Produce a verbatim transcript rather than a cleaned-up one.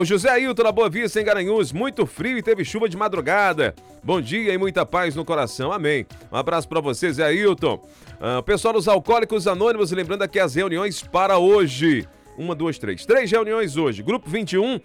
O José Ailton na Boa Vista, em Garanhuns, muito frio e teve chuva de madrugada. Bom dia e muita paz no coração, amém. Um abraço pra você, Zé Ailton. Ah, pessoal dos Alcoólicos Anônimos, lembrando aqui as reuniões para hoje. Uma, duas, três. Três reuniões hoje. Grupo vinte e um,